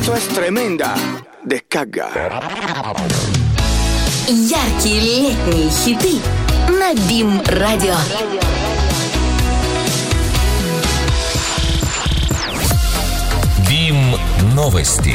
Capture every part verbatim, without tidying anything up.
Esto es tremenda descarga. Яркие летние хиты на БИМ Радио. БИМ новости.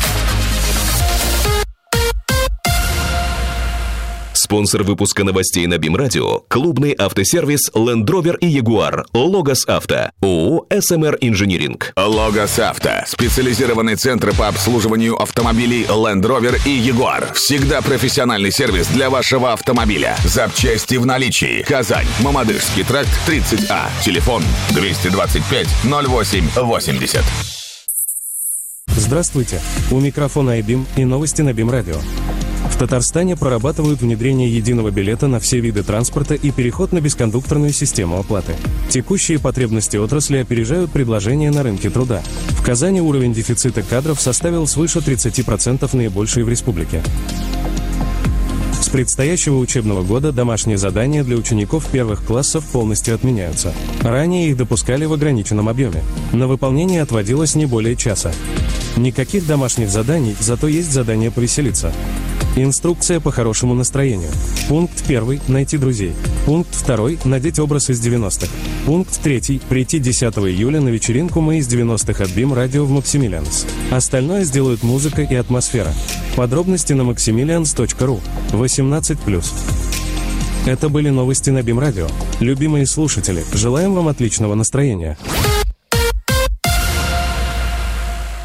Спонсор выпуска новостей на БИМ Радио – клубный автосервис Land Rover и Jaguar, Logos Auto, ООО эс эм эр Engineering. Logos Auto – специализированный центр по обслуживанию автомобилей Land Rover и Jaguar. Всегда профессиональный сервис для вашего автомобиля. Запчасти в наличии. Казань, Мамадышский тракт, тридцать А. Телефон двести двадцать пять ноль восемь восемьдесят. Здравствуйте. У микрофона iBIM и новости на БИМ Радио. В Татарстане прорабатывают внедрение единого билета на все виды транспорта и переход на бескондукторную систему оплаты. Текущие потребности отрасли опережают предложения на рынке труда. В Казани уровень дефицита кадров составил свыше тридцати процентов, наибольший в республике. С предстоящего учебного года домашние задания для учеников первых классов полностью отменяются. Ранее их допускали в ограниченном объеме. На выполнение отводилось не более часа. Никаких домашних заданий, зато есть задание повеселиться. Инструкция по хорошему настроению. Пункт первый – найти друзей. Пункт второй – надеть образ из девяностых. Пункт третий – прийти десятого июля на вечеринку «Мы из девяностых» от БИМ Радио в Максимилианс. Остальное сделают музыка и атмосфера. Подробности на максимилианс точка ру. восемнадцать плюс. Это были новости на БИМ Радио. Любимые слушатели, желаем вам отличного настроения.